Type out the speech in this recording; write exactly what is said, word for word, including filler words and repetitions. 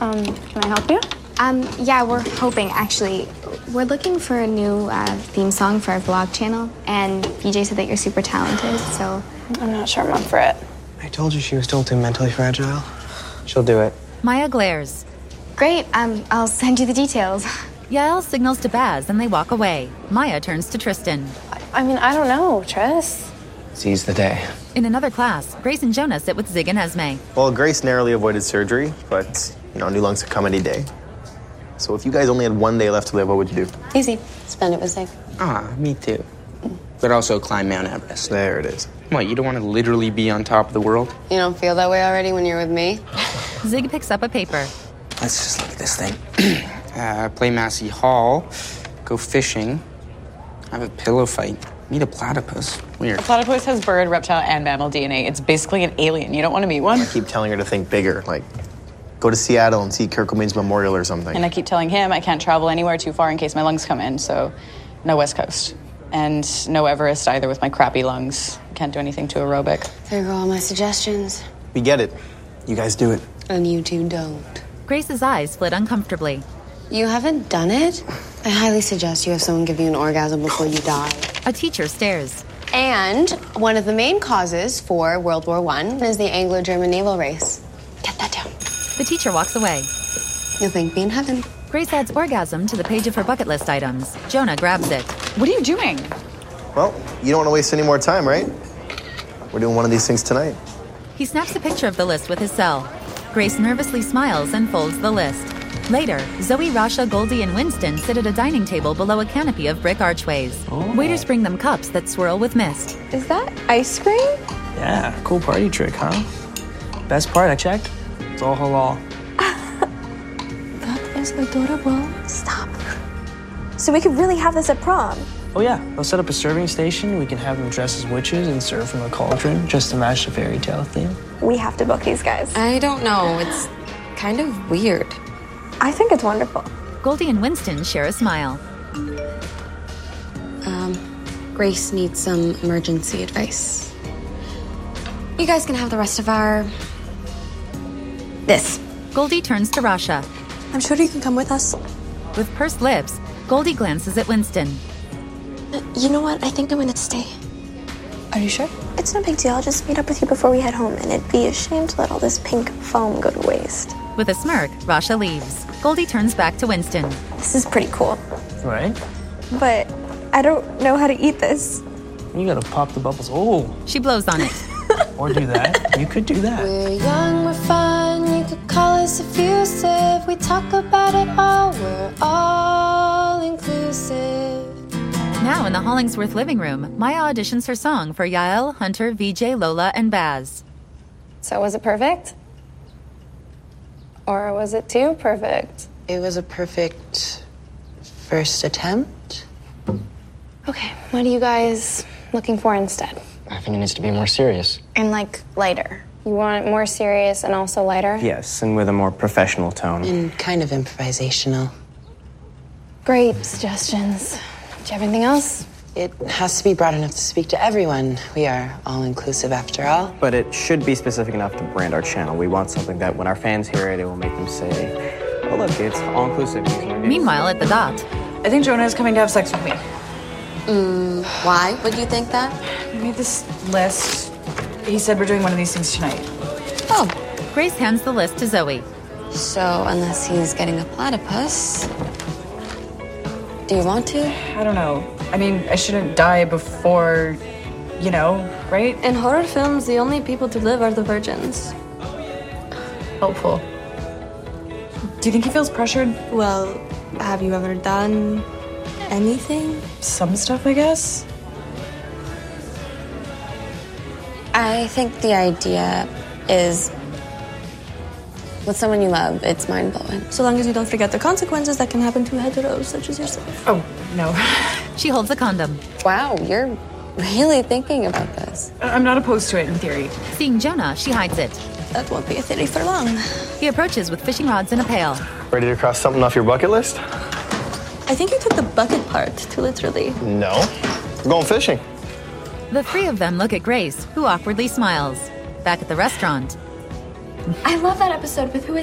Um, can I help you? Um, yeah, we're hoping, actually. We're looking for a new uh, theme song for our vlog channel, and V J said that you're super talented, so... I'm not sure I'm up for it. I told you she was still too mentally fragile. She'll do it. Maya glares. Great, um, I'll send you the details. Yael signals to Baz and they walk away. Maya turns to Tristan. I mean, I don't know, Tris. Seize the day. In another class, Grace and Jonah sit with Zig and Esme. Well, Grace narrowly avoided surgery, but, you know, new lungs could come any day. So if you guys only had one day left to live, what would you do? Easy. Spend it with Zig. Ah, me too. But also climb Mount Everest. There it is. What, you don't want to literally be on top of the world? You don't feel that way already when you're with me? Zig picks up a paper. Let's just look at this thing. uh, play Massey Hall, go fishing, have a pillow fight, meet a platypus. Weird. A platypus has bird, reptile, and mammal D N A. It's basically an alien. You don't want to meet one? I keep telling her to think bigger, like go to Seattle and see Kurt Cobain's memorial or something. And I keep telling him I can't travel anywhere too far in case my lungs come in, so no West Coast. And no Everest either with my crappy lungs. Can't do anything to aerobic. There go all my suggestions. We get it. You guys do it. And you two don't. Grace's eyes split uncomfortably. You haven't done it? I highly suggest you have someone give you an orgasm before you die. A teacher stares. And one of the main causes for World War One is the Anglo-German naval race. Get that down. The teacher walks away. You'll think me in heaven. Grace adds orgasm to the page of her bucket list items. Jonah grabs it. What are you doing? Well, you don't want to waste any more time, right? We're doing one of these things tonight. He snaps a picture of the list with his cell. Grace nervously smiles and folds the list. Later, Zoe, Rasha, Goldie, and Winston sit at a dining table below a canopy of brick archways. Oh. Waiters bring them cups that swirl with mist. Is that ice cream? Yeah, cool party trick, huh? Best part, I checked. It's all halal. That is adorable. Stop. So we could really have this at prom. Oh yeah, they'll set up a serving station. We can have them dress as witches and serve from a cauldron just to match the fairy tale theme. We have to book these guys. I don't know. It's kind of weird. I think it's wonderful. Goldie and Winston share a smile. Um, Grace needs some emergency advice. You guys can have the rest of our... this. Goldie turns to Rasha. I'm sure you can come with us. With pursed lips, Goldie glances at Winston. Uh, you know what? I think I'm gonna stay. Are you sure? It's no big deal. I'll just meet up with you before we head home, and it'd be a shame to let all this pink foam go to waste. With a smirk, Rasha leaves. Goldie turns back to Winston. This is pretty cool. Right? But I don't know how to eat this. You gotta pop the bubbles. Oh, She blows on it. or do that. You could do that. We're young, we're fun, you could call us effusive. We talk about it all, we're all inclusive. Now in the Hollingsworth living room, Maya auditions her song for Yael, Hunter, V J, Lola, and Baz. So was it perfect? Or was it too perfect? It was a perfect first attempt. Okay, what are you guys looking for instead? I think it needs to be more serious. And like lighter. You want it more serious and also lighter? Yes, and with a more professional tone. And kind of improvisational. Great suggestions. Do you have anything else? It has to be broad enough to speak to everyone. We are all-inclusive after all. But it should be specific enough to brand our channel. We want something that when our fans hear it, it will make them say, oh, look, it's all-inclusive. Meanwhile, at the dot. I think Jonah is coming to have sex with me. Mm, why would you think that? We made this list. He said we're doing one of these things tonight. Oh. Grace hands the list to Zoe. So, unless he's getting a platypus, do you want to? I don't know. I mean, I shouldn't die before, you know, right? In horror films, the only people to live are the virgins. Helpful. Do you think he feels pressured? Well, have you ever done anything? Some stuff, I guess. I think the idea is with someone you love, it's mind-blowing. So long as you don't forget the consequences that can happen to heteros such as yourself. Oh, no. She holds a condom. Wow, you're really thinking about this. I'm not opposed to it in theory. Seeing Jonah, she hides it. That won't be a theory for long. He approaches with fishing rods in a pail. Ready to cross something off your bucket list? I think you took the bucket part too literally. No. We're going fishing. The three of them look at Grace, who awkwardly smiles. Back at the restaurant. I love that episode with Who Is